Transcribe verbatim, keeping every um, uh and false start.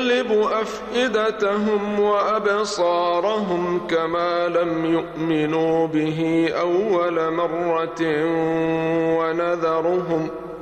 ونقلب أفئدتهم وأبصارهم كما لم يؤمنوا به أول مرة ونذرهم